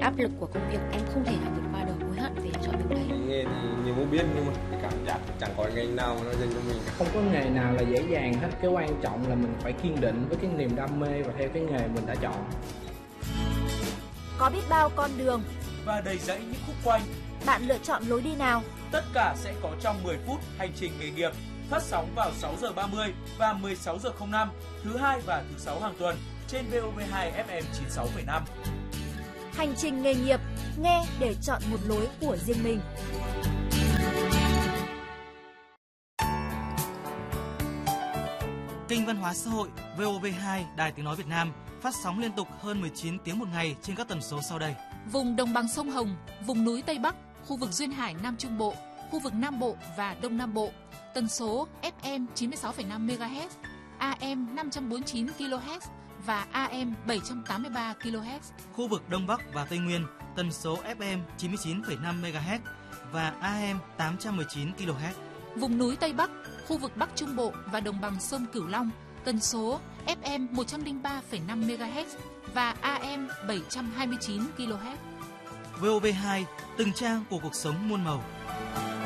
áp lực của công việc em không thể nào vượt qua được, hối hận vì em chọn việc đấy. Nghề thì nhiều muốn biết nhưng mà cảm giác chẳng có nghề nào mà nó dành cho mình. Không có nghề nào là dễ dàng hết, cái quan trọng là mình phải kiên định với cái niềm đam mê và theo cái nghề mình đã chọn. Có biết bao con đường và đầy rẫy những khúc quanh. Bạn lựa chọn lối đi nào? Tất cả sẽ có trong 10 phút hành trình nghề nghiệp, phát sóng vào 6 giờ 30 và 16 giờ 05 thứ hai và thứ sáu hàng tuần trên VOV2 FM 96,5. Hành trình nghề nghiệp, nghe để chọn một lối của riêng mình. Kênh Văn hóa xã hội VOV2 Đài Tiếng nói Việt Nam phát sóng liên tục hơn 19 tiếng một ngày trên các tần số sau đây. Vùng đồng bằng sông Hồng, vùng núi Tây Bắc, khu vực duyên hải Nam Trung Bộ, khu vực Nam Bộ và Đông Nam Bộ, tần số FM 96,5 MHz, AM 549 kHz và AM 783 kHz. Khu vực Đông Bắc và Tây Nguyên, tần số FM 99,5 MHz và AM 819 kHz. Vùng núi Tây Bắc, khu vực Bắc Trung Bộ và đồng bằng sông Cửu Long, tần số FM 103,5 MHz và AM 729 kHz. VOV2, từng trang của cuộc sống muôn màu.